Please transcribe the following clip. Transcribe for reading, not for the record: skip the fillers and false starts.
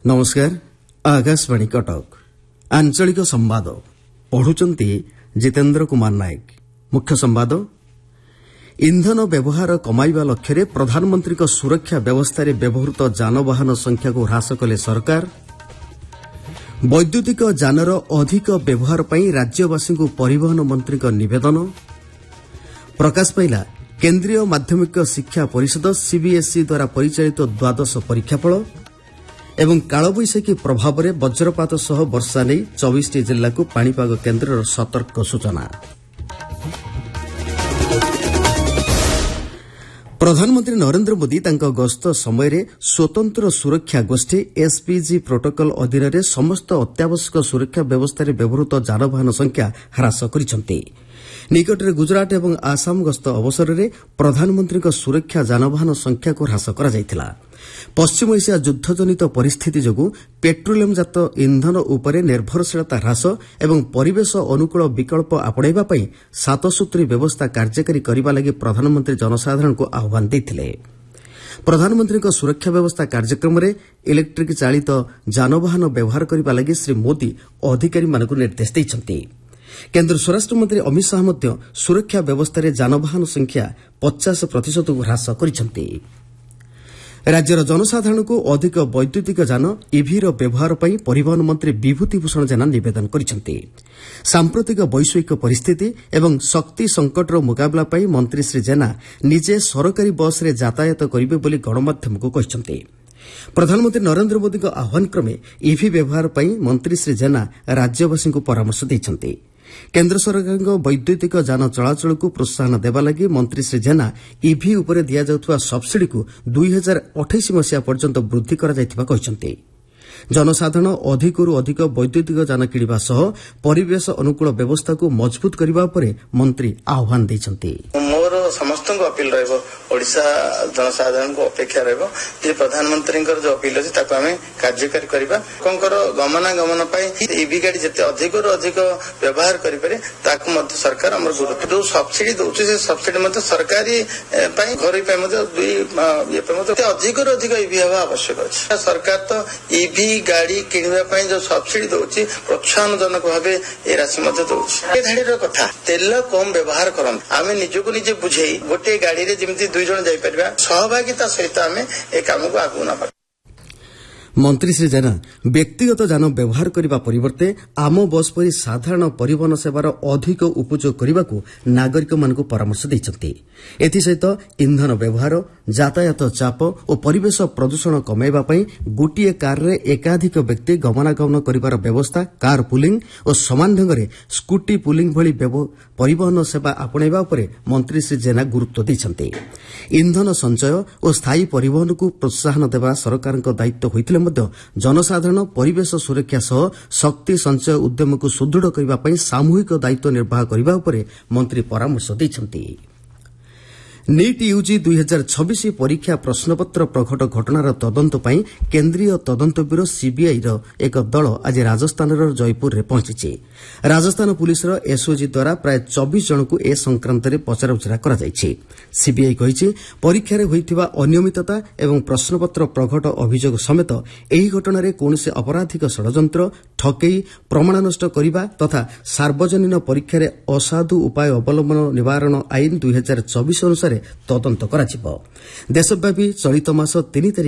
नमस्कार आकाशवाणी कटक आंचलिक संवाद पढ़ुचंती जितेन्द्र कुमार नायक। मुख्य संवाद इंधन व्यवहार कमाइबा लक्ष्य प्रधानमंत्री सुरक्षा व्यवस्था व्यवहृत जानवाहन संख्या को ह्रास कले सरकार। वैद्युतिक जानर अधिक व्यवहार पर राज्यवासी को परिवहन मंत्री निवेदन। प्रकाश पाइला केन्द्रीय माध्यमिक शिक्षा परिषद सीबीएसई द्वारा परिचालित द्वादश परीक्षाफल एवं कालबैशाखी प्रभाव में वज्रपात सह वर्षा नहीं 24 जिला को पाणीपाग केन्द्र सतर्क सूचना। प्रधानमंत्री नरेंद्र मोदी तांका गस्त समय स्वतंत्र सुरक्षा गोष्ठी एसपीजी प्रोटोकॉल अधीन समस्त अत्यावश्यक सुरक्षा व्यवस्था व्यवहृत जानवाहन संख्या ह्रास करिसेंति। निकटरे गुजरात एवं आसाम गस्त अवसर में प्रधानमंत्री सुरक्षा जानवाहन संख्या को ह्रास करा जायथिला। पश्चिम एशिया युद्धजनित परिस्थिति जोगु पेट्रोलियमजात इंधन उपरे निर्भरशीलता ह्रास एवं परिवेश अनुकूल विकल्प आपणाइबा पई 7 सूत्री व्यवस्था कार्यकारी करबा लागि प्रधानमंत्री जनसाधारण को आह्वान देथिले। प्रधानमंत्री सुरक्षा व्यवस्था कार्यक्रम में इलेक्ट्रिक चालित जानवाहन व्यवहार करबा लागि श्री मोदी अधिकारी मानकु निर्देश दैछन्ति। केन्द्र स्वराष्ट्र मंत्री अमित शाह मध्य सुरक्षा व्यवस्था जानवाहन संख्या 50% को ह्रास करिसेंति। राज्यर जनसाधारण को अधिक वैद्युतिक जान इभिर व्यवहार पर परिवहन मंत्री विभूति भूषण जेना निवेदन करिसेंति। सांप्रतिक वैश्विक परिस्थिति एवं शक्ति संकटर मुकाबला पर मंत्री श्री जेना निजे सरकारी बस रे यातायात करिबे बोली गणमाध्यम को कहिसेंति। प्रधानमंत्री नरेंद्र मोदी आह्वान क्रमे इभि व्यवहार पर मंत्री श्री जेना राज्यवासी को परामर्श दैछन्ति। केन्द्र सरकार वैद्युतिक जान चलाचल को प्रोत्साहन देवा लगी मंत्री श्री जेना इभि उपरे दिया जाउथुवा सब्सिडी को 2028 मसीहा पर्यंत वृद्धि करा जायथिबा कहिसेंति। जनसाधारण अधिकरू अधिक वैद्युतिक जान किणिबा सह परिवेश अनुकूल व्यवस्था को मजबूत करबा उपरे मंत्री आह्वान दैछन्ति। मोर समस्त अपील रहिबो ओडिशा जनसाधारण को अपेक्षा रहिबो जे प्रधानमंत्री जो अपील अछि ताको आमे कार्यकारी करबा। कोनकर गमनागमन पई ईवी गाड़ी जते अधिकरू अधिक व्यवहार करि पारे ताको मध्य सरकार हमर गुरुत्व जो सब्सिडी दोछि से सब्सिडी मध्य सरकारी पई घरै पई मध्य दुई ये पे मध्य अधिकरू अधिक ईवी हवा आवश्यक अछि। सरकार तो ईवी गाड़ी किणवा पई जो सब्सिडी दोछि प्रोत्साहनजनक भाबे ए राशि मध्य दोछि। ए धाडीर कथा तेल कम व्यवहार करन आमे निजको निजे बुझे गोटे गाड़ी रे जेमति 2 जण जाई परबा सहभागिता सहित आमे ए काम को आगु ना। मंत्री श्री जेना व्यक्तिगत जान व्यवहार करने परिवर्ते आम बस परि साधारण परिवहन सेवार अधिक उपयोग करने को नागरिक मानक परामर्श दैछन्ति। एथिसहित इंधन व्यवहार यातायात चाप और परिवेश प्रदूषण कमाइबा पई गोटिए कार रे एकाधिक व्यक्ति गमनागमन करिवार व्यवस्था कार पुलिंग और समान ढंग रे स्कूटी पुलिंग भली परिवहन सेवा आपणाइबा उपरे मंत्री श्री जेना गुरुत्व दैछन्ति। इंधन संचय और स्थायी परिवहन को प्रोत्साहन देवा सरकार दायित्व होइतिले जनसाधारण परिवेश सुरक्षा सह शक्ति संचय उद्यम को सुदृढ़ करने सामूहिक दायित्व निर्वाह करने मंत्री परामर्श दैछन्ति। नीट यूजी 2026 परीक्षा प्रश्नपत्र प्रकट घटनार तदंत पर केन्द्रीय तदंत ब्यूरो सीबीआई एक दल आज राजस्थान जयपुर में पहुंची। राजस्थान पुलिस एसओजी द्वारा प्राय 24 जन को ए संक्रांत में पचराउचरा करा जायछि। सीबीआई कहिछि परीक्षा रे होइथिबा अनियमितता एवं प्रश्नपत्र प्रकट अभियोग समेत एही घटना कौनसी आपराधिक षड्यंत्र ठकेई प्रमाण नष्ट करने तथा सार्वजनीन परीक्षा रे असाधु उपाय अवलंबन निवारण आईन 2024 अनुसार तदंत कराजिब। देशव्यापी चलित मास 3 तारिख